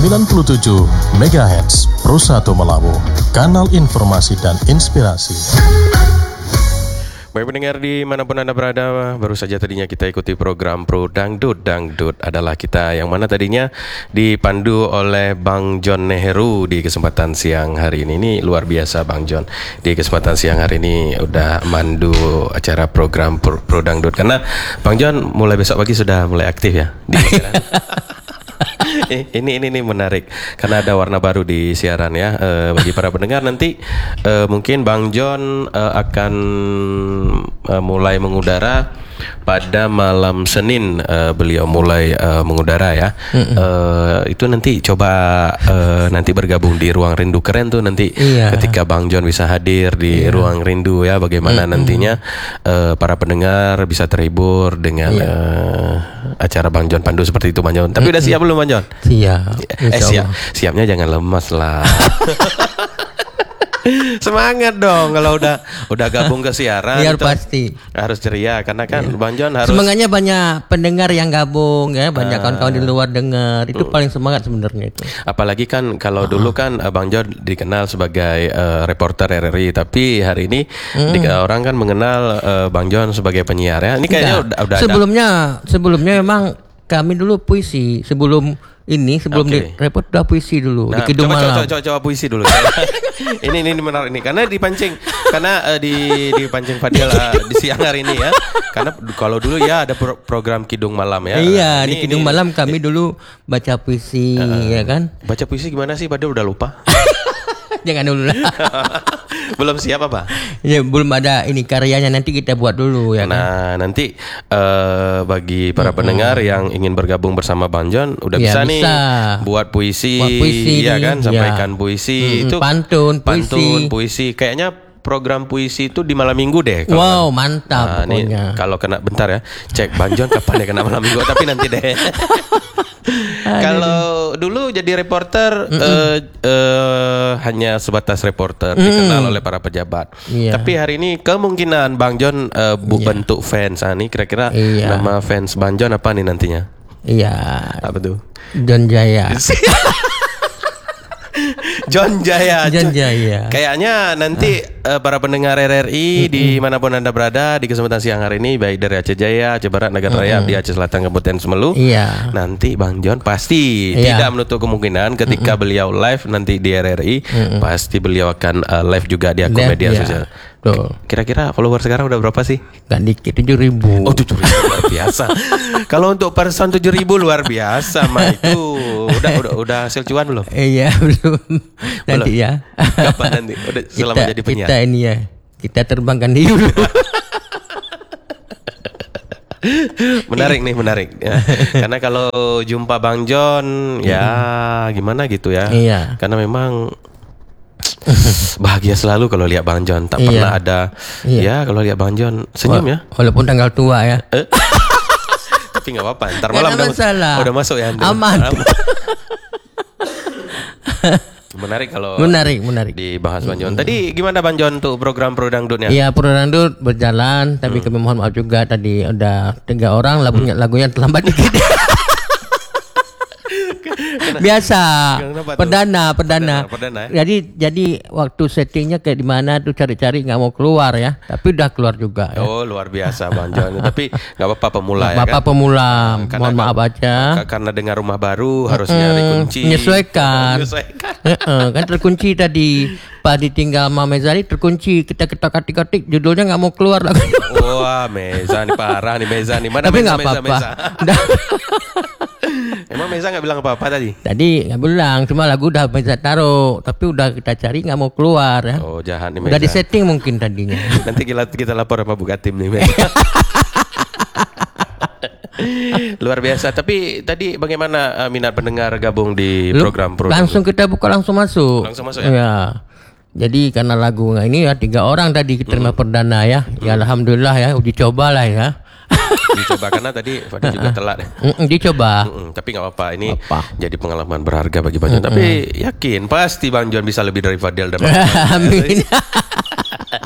97 MHz Pro 1 Melawu, kanal informasi dan inspirasi. Baik pendengar dimanapun Anda berada, baru saja tadinya kita ikuti program Pro Dangdut. Dangdut adalah kita yang mana tadinya dipandu oleh Bang John Neheru di kesempatan siang hari ini. Ini luar biasa Bang John. Di kesempatan siang hari ini udah mandu acara program Pro Dangdut. Karena Bang John mulai besok pagi sudah mulai aktif ya di ini menarik karena ada warna baru di siaran ya. Bagi para pendengar nanti mungkin Bang John akan mulai mengudara pada malam Senin. Beliau mulai mengudara ya. Itu nanti coba nanti bergabung di Ruang Rindu. Keren tuh nanti ketika Bang John bisa hadir di Ruang Rindu ya. Bagaimana nantinya para pendengar bisa terhibur dengan acara Bang John pandu seperti itu Bang John. Tapi udah siap belum Bang John? Siap. Siapnya jangan lemas lah. Semangat dong kalau udah gabung ke siaran. Biar pasti harus ceria karena kan Bang John harus. Semangatnya banyak pendengar yang gabung ya, banyak kawan-kawan di luar dengar. Itu paling semangat sebenarnya itu. Apalagi kan kalau dulu kan Bang John dikenal sebagai reporter RRI, tapi hari ini orang kan mengenal Bang John sebagai penyiar ya. Ini kayaknya udah sebelumnya memang kami dulu puisi sebelum di repot udah puisi dulu di Kidung Malam. Coba puisi dulu. ini menarik nih karena dipancing dipancing Fadil di siang hari ini ya. Karena kalau dulu ya ada program Kidung Malam ya. Iya, di Kidung Malam kami dulu baca puisi ya kan. Baca puisi gimana sih Fadil udah lupa? Jangan dulu lah. Belum siap apa? Ya belum ada ini karyanya, nanti kita buat dulu ya. Nah nanti bagi para pendengar yang ingin bergabung bersama Bang John udah bisa nih buat puisi ya kan, sampaikan puisi itu pantun puisi. Kayaknya program puisi itu di malam minggu deh. Wow, mantap pokoknya. Kalau kena bentar ya, cek Bang John kapan ya kena malam minggu, tapi nanti deh. Kalau dulu jadi reporter hanya sebatas reporter dikenal oleh para pejabat. Tapi hari ini kemungkinan Bang John bentuk fans. Nih kira-kira nama fans Bang John apa nih nantinya? Apa tuh? John Jaya. John Jaya. Kayaknya nanti para pendengar RRI dimanapun Anda berada di kesempatan siang hari ini, baik dari Aceh Jaya, Aceh Barat, Negara Raya, di Aceh Selatan, Kabupaten Semelu, nanti Bang John pasti tidak menutup kemungkinan ketika beliau live nanti di RRI, pasti beliau akan live juga di akun media sosial. Kira-kira follower sekarang udah berapa sih? Gak dikit, 7.000. Oh 7.000 luar biasa. Kalau untuk person 7.000 luar biasa mah itu udah hasil cuan belum? Iya belum. Nanti ya. Kapan nanti? Udah selama jadi penyiar. Kita ini ya, kita terbangkan dulu. Menarik ya. Karena kalau jumpa Bang John ya gimana gitu ya. Karena memang bahagia selalu kalau lihat Bang John. Tak pernah ada ya kalau lihat Bang John senyum ya. Walaupun tanggal tua ya. Tapi nggak apa-apa. Ntar malam udah masuk ya. Aman. Menarik kalau menarik dibahas Bang John. Tadi gimana Bang John untuk program Pro Dangdutnya? Iya, Pro Dangdut berjalan, tapi kami mohon maaf juga tadi udah 3 orang lagunya terlambat dikit. Biasa. Perdana ya? Jadi waktu settingnya kayak di mana tuh cari-cari nggak mau keluar ya, tapi udah keluar juga ya. Oh luar biasa Bang John. Tapi nggak apa-apa pemula ya kan? Pemula, mohon maaf aja. Karena dengar rumah baru harus nyari kunci. Menyesuaikan. Kan terkunci tadi. Pas ditinggal sama Mezani terkunci, kita ketik judulnya nggak mau keluar lagi. Wah Mezani parah nih Mezani. Mana tapi nggak apa-apa. Emang Meza nggak bilang apa-apa tadi? Tadi nggak bilang, cuma lagu udah Meza taruh, tapi udah kita cari nggak mau keluar ya. Oh jahat nih Meza. Udah disetting mungkin tadinya. Nanti kita lapor sama Bukatim nih Meza. Luar biasa. Tapi tadi bagaimana minat pendengar gabung di program Pro? Langsung kita buka langsung masuk ya. Ya. Jadi karena lagu ini ya 3 orang tadi kita terima perdana ya. Ya alhamdulillah ya, uji coba lah ya. Dicoba karena tadi Fadil juga telat ya. Dicoba. Tapi nggak apa-apa, ini jadi pengalaman berharga bagi Bang John. Tapi yakin pasti Bang John bisa lebih dari Fadil dan Bang John. Amin.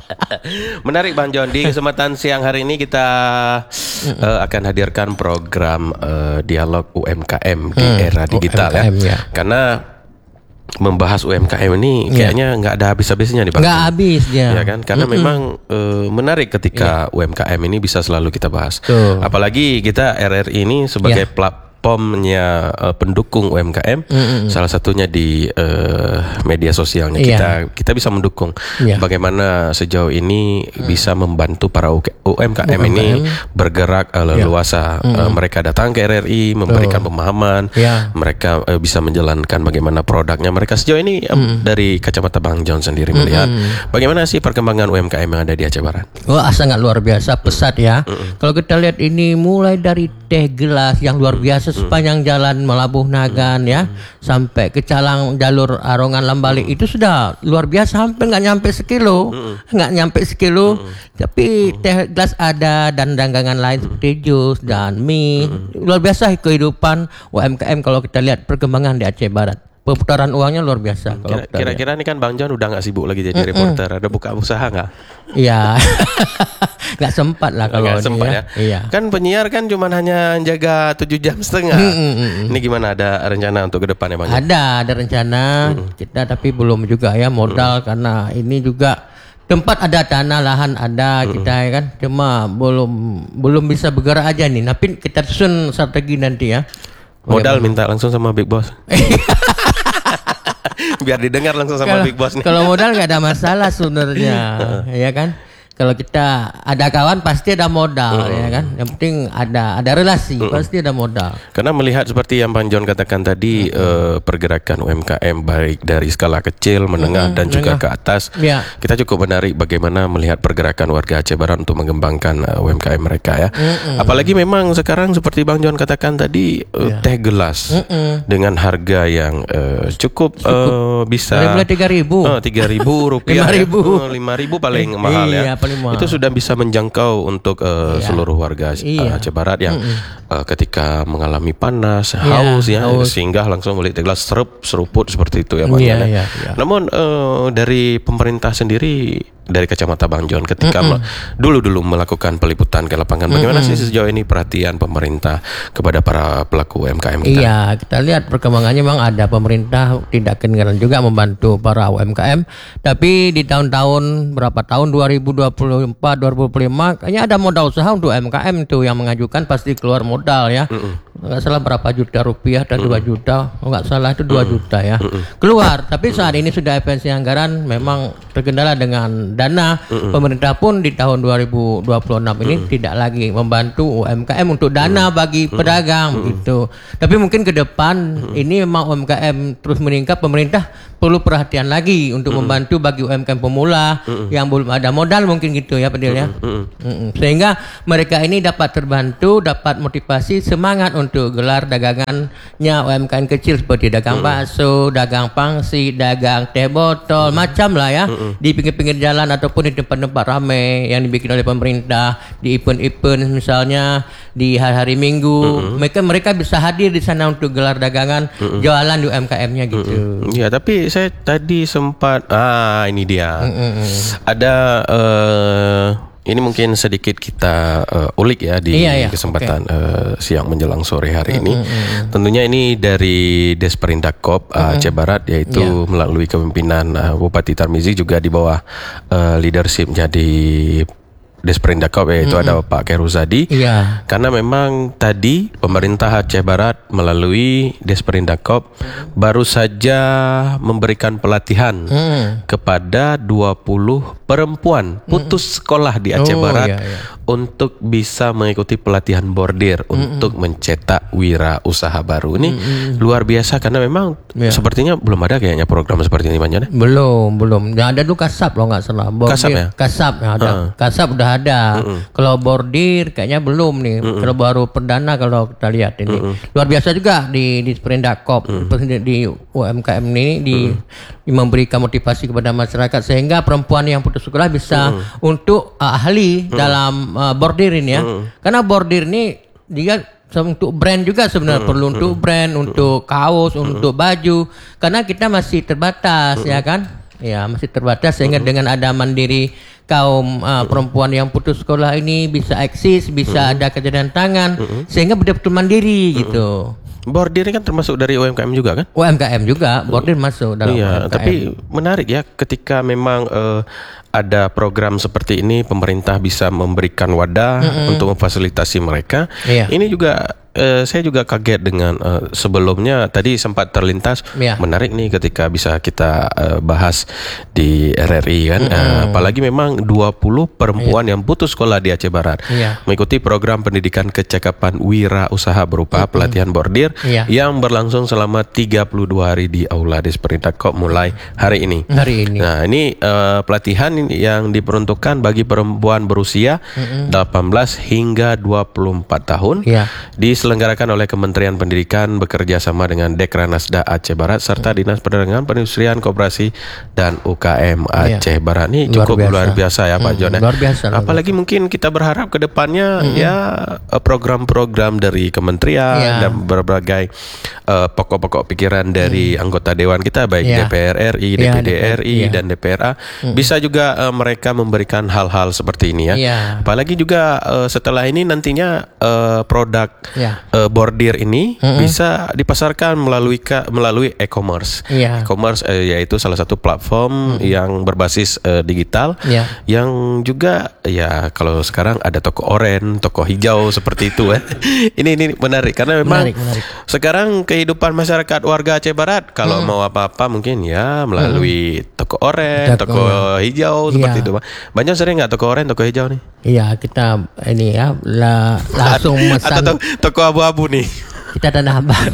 Menarik Bang John. Di kesempatan siang hari ini kita akan hadirkan program dialog UMKM di era digital UMKM, ya. Karena membahas UMKM ini kayaknya nggak ada habis-habisnya nih Bang. Nggak habis dia. Ya kan? Karena memang menarik ketika UMKM ini bisa selalu kita bahas. Apalagi kita RRI ini sebagai platformnya pendukung UMKM, salah satunya di media sosialnya kita bisa mendukung bagaimana sejauh ini bisa membantu para UMKM ini bergerak leluasa. Mereka datang ke RRI memberikan pemahaman, mereka bisa menjalankan bagaimana produknya mereka sejauh ini. Dari kacamata Bang John sendiri melihat bagaimana sih perkembangan UMKM yang ada di Aceh Barat? Wah, sangat luar biasa, pesat ya. Kalau kita lihat ini mulai dari teh gelas yang luar biasa sepanjang jalan Melabuh Nagan ya sampai ke Calang jalur Arongan Lambalik itu sudah luar biasa, hampir nggak nyampe sekilo, tapi teh gelas ada dan dagangan lain seperti jus dan mie. Luar biasa kehidupan UMKM kalau kita lihat perkembangan di Aceh Barat. Perputaran uangnya luar biasa. Kira-kira ini kan Bang John udah nggak sibuk lagi jadi reporter, ada buka usaha nggak? Iya, nggak sempat lah kalau nggak sempat ya. Iya. Kan penyiar kan cuma hanya jaga 7 jam setengah. Ini gimana, ada rencana untuk ke depan ya Bang John? Ada rencana kita, tapi belum juga ya modal karena ini juga tempat ada, tanah lahan ada kita ya kan, cuma belum bisa bergerak aja nih. Tapi kita susun strategi nanti ya. Modal minta langsung sama Big Boss. Biar didengar langsung sama Big Boss nih. Kalau modal nggak ada masalah sebenarnya, ya kan. Kalau kita ada kawan pasti ada modal, ya kan. Yang penting ada relasi, pasti ada modal. Karena melihat seperti yang Bang John katakan tadi, pergerakan UMKM baik dari skala kecil, menengah dan juga ke atas, kita cukup menarik bagaimana melihat pergerakan warga Aceh Barat untuk mengembangkan UMKM mereka ya. Apalagi memang sekarang seperti Bang John katakan tadi, teh gelas dengan harga yang cukup bisa mulai 3.000 rupiah, 5.000 paling mahal ya. Itu sudah bisa menjangkau untuk seluruh warga Aceh Barat yang ketika mengalami panas, haus ya, singgah langsung beli teh gelas seruput seperti itu ya Bang John. Namun dari pemerintah sendiri, dari kacamata Bang John ketika dulu melakukan peliputan ke lapangan, bagaimana sih sejauh ini perhatian pemerintah kepada para pelaku UMKM kita? Iya, kita lihat perkembangannya memang ada, pemerintah tidak ketinggalan juga membantu para UMKM. Tapi di tahun-tahun berapa tahun 2024, 2025 kayaknya ada modal usaha untuk UMKM itu yang mengajukan pasti keluar modal ya. Nggak salah berapa juta rupiah dan 2 juta, nggak salah itu 2 juta ya keluar. Tapi saat ini sudah efisiensi anggaran memang terkendala dengan dana. Pemerintah pun di tahun 2026 ini tidak lagi membantu UMKM untuk dana bagi pedagang gitu. Tapi mungkin ke depan ini memang UMKM terus meningkat, pemerintah perlu perhatian lagi untuk membantu bagi UMKM pemula yang belum ada modal mungkin gitu ya Pedil ya. Sehingga mereka ini dapat terbantu, dapat motivasi, semangat untuk gelar dagangannya UMKM kecil seperti dagang bakso, dagang pangsi, dagang teh botol, macam lah ya, di pinggir-pinggir jalan ataupun di tempat-tempat ramai yang dibikin oleh pemerintah, di event-event misalnya di hari-hari Minggu, mereka bisa hadir di sana untuk gelar dagangan, jualan di UMKM-nya gitu. Iya, tapi saya tadi sempat ini dia. Ada ini mungkin sedikit kita ulik ya di kesempatan siang menjelang sore hari ini. Tentunya ini dari Desperindakop Aceh Barat, yaitu melalui kepemimpinan Bupati Tarmizi, juga di bawah leadership jadi Desperindakop, yaitu ada Pak Keruzadi. Karena memang tadi pemerintah Aceh Barat melalui Desperindakop baru saja memberikan pelatihan kepada 20 perempuan putus sekolah di Aceh Barat untuk bisa mengikuti pelatihan bordir untuk mencetak wira usaha baru. Ini luar biasa karena memang sepertinya belum ada kayaknya program seperti ini Bang John. Belum. Yang ada tuh kasap loh nggak salah. Kasap ya? Kasap ada. Kasap udah ada. Kalau bordir kayaknya belum nih. Kalau baru perdana kalau kita lihat ini. Luar biasa juga di Desperindakop, di UMKM ini memberikan motivasi kepada masyarakat sehingga perempuan yang putus sekolah bisa untuk ahli dalam bordir ini ya. Karena bordir ini dia untuk brand juga sebenarnya, perlu untuk brand, untuk kaos, untuk baju, karena kita masih terbatas ya kan. Ya, masih terbatas sehingga dengan ada mandiri kaum perempuan yang putus sekolah ini bisa eksis, bisa ada kejadian tangan sehingga betul-betul mandiri gitu. Bordir kan termasuk dari UMKM juga kan? UMKM juga, Bordir masuk dalam Iya, UMKM. tapi menarik ya ketika memang ada program seperti ini, pemerintah bisa memberikan wadah untuk memfasilitasi mereka. Iya. Ini juga saya juga kaget dengan sebelumnya tadi sempat terlintas menarik nih ketika bisa kita bahas di RRI kan. Apalagi memang 20 perempuan yang putus sekolah di Aceh Barat mengikuti program pendidikan kecakapan wira usaha berupa pelatihan bordir yang berlangsung selama 32 hari di Aula Disperindak mulai hari ini. Nah, ini pelatihan yang diperuntukkan bagi perempuan berusia 18 hingga 24 tahun. Diselenggarakan oleh Kementerian Pendidikan bekerja sama dengan Dekranasda Aceh Barat serta Dinas Perdagangan, Perindustrian, Koperasi dan UKM Aceh Barat. Ini cukup luar biasa ya Pak Jon. Luar biasa. Apalagi mungkin kita berharap ke depannya ya program-program dari kementerian dan berbagai pokok-pokok pikiran dari anggota dewan kita baik DPR RI, DPD RI dan DPRA bisa juga mereka memberikan hal-hal seperti ini ya. Apalagi juga setelah ini nantinya produk bordir ini bisa dipasarkan melalui e-commerce. E-commerce yaitu salah satu platform yang berbasis digital yang juga ya kalau sekarang ada toko oranye, toko hijau seperti itu. Ini menarik karena memang sekarang kehidupan masyarakat warga Aceh Barat kalau mau apa-apa mungkin ya melalui toko oranye, toko hijau seperti itu. Banyak sering nggak toko oranye, toko hijau nih? Iya, kita ini ya langsung mesan. Atau toko abu-abu nih. Kita Tanah Abang.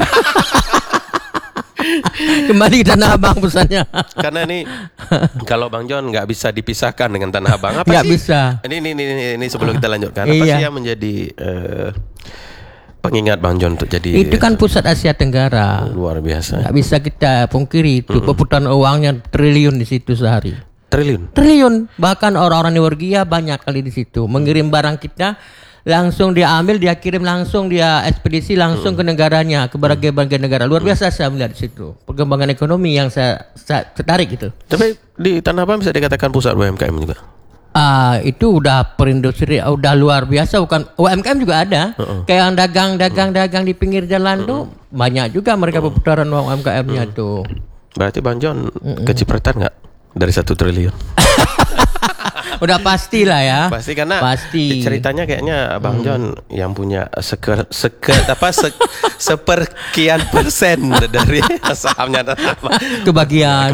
Kembali ke Tanah Abang pesannya. Karena ini kalau Bang Jon nggak bisa dipisahkan dengan Tanah Abang. Apa nggak sih? bisa. Ini sebelum kita lanjutkan. Apa sih yang menjadi pengingat Bang Jon untuk jadi? Itu kan pusat Asia Tenggara. Luar biasa. Nggak bisa kita pungkiri itu perputaran uangnya triliun di situ sehari. Triliun. Bahkan orang-orang Norwegia banyak kali di situ mengirim barang kita. Langsung dia ambil, dia kirim langsung, dia ekspedisi langsung ke negaranya, ke berbagai negara. Luar biasa saya melihat di situ perkembangan ekonomi yang saya tertarik itu. Tapi di Tanah Abang bisa dikatakan pusat UMKM juga. Itu udah perindustri, udah luar biasa. Bukan UMKM juga ada. Kayak yang dagang di pinggir jalan tuh banyak juga mereka perputaran uang UMKM-nya tuh. Berarti Bang Jon kecipratan nggak dari 1 triliun? Udah pasti lah ya. Pasti karena pasti. Ceritanya kayaknya Bang Jon yang punya seperkian persen dari sahamnya. Kebagian.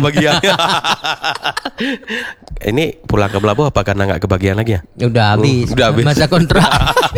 Ini pulang ke Belabu apa karena nggak kebagian lagi ya? Udah habis. Masa kontrak.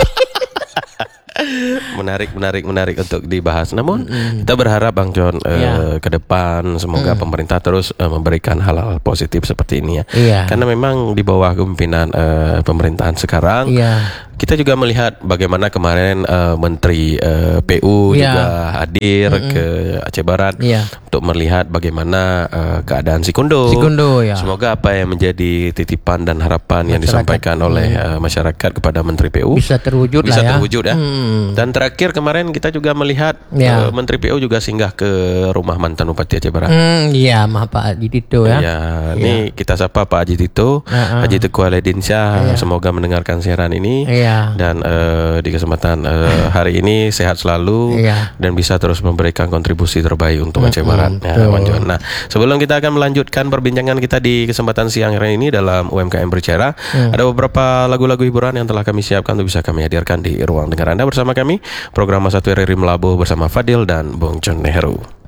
Menarik untuk dibahas. Namun kita berharap Bang Jon ke depan semoga pemerintah terus memberikan hal-hal positif seperti ini ya. Karena memang di bawah kepemimpinan pemerintahan sekarang kita juga melihat bagaimana kemarin Menteri PU juga hadir ke Aceh Barat untuk melihat bagaimana keadaan Sikundo. Semoga apa yang menjadi titipan dan harapan yang disampaikan oleh masyarakat kepada Menteri PU bisa terwujud ya. Dan terakhir kemarin kita juga melihat Menteri PU juga singgah ke rumah mantan Bupati Aceh Barat. Iya, Pak Haji Tito ya. Ini kita sapa Pak Haji Tito, Haji Teguh Aledin Syah. Semoga mendengarkan siaran ini. Dan di kesempatan hari ini sehat selalu dan bisa terus memberikan kontribusi terbaik untuk Aceh Barat. Nah, sebelum kita akan melanjutkan perbincangan kita di kesempatan siang hari ini dalam UMKM Berbicara, ada beberapa lagu-lagu hiburan yang telah kami siapkan untuk bisa kami hadirkan di ruang dengar Anda bersama kami program 1 RRI Melabuh bersama Fadil dan Bung Jon Nehru.